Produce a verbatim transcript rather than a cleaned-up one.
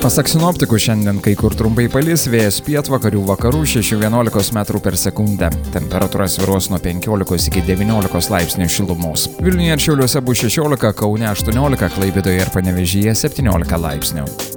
Pasak sinoptikų, šiandien kai kur trumpai palis, vėjas pietvakarių vakarų šeši vienuolika metrų per sekundę. Temperatūra svyruos nuo penkiolikos iki devyniolikos laipsnių šilumos. Vilniuje ir Šiauliuose bus šešiolika, Kaune aštuoniolika, Klaipėdoje ir Panevėžyje septyniolika laipsnių.